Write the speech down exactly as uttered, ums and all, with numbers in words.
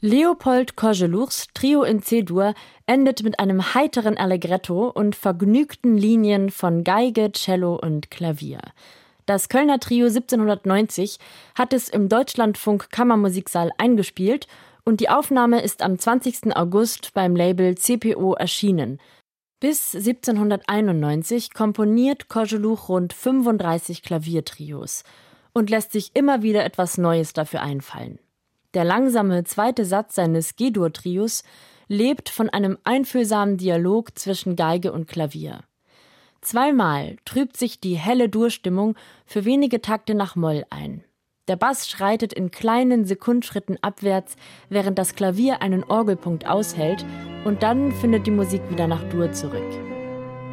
Leopold Koželuchs Trio in C-Dur endet mit einem heiteren Allegretto und vergnügten Linien von Geige, Cello und Klavier. Das Kölner Trio siebzehnhundertneunzig hat es im Deutschlandfunk Kammermusiksaal eingespielt und die Aufnahme ist am zwanzigsten August beim Label C P O erschienen. Bis siebzehnhunderteinundneunzig komponiert Koželuch rund fünfunddreißig Klaviertrios und lässt sich immer wieder etwas Neues dafür einfallen. Der langsame zweite Satz seines G-Dur-Trios lebt von einem einfühlsamen Dialog zwischen Geige und Klavier. Zweimal trübt sich die helle Dur-Stimmung für wenige Takte nach Moll ein. Der Bass schreitet in kleinen Sekundschritten abwärts, während das Klavier einen Orgelpunkt aushält, und dann findet die Musik wieder nach Dur zurück.